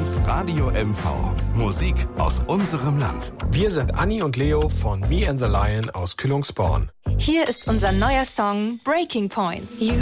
1 Radio MV. Musik aus unserem Land. Wir sind Anni und Leo von Me and the Lion aus Kühlungsborn. Hier ist unser neuer Song Breaking Points. You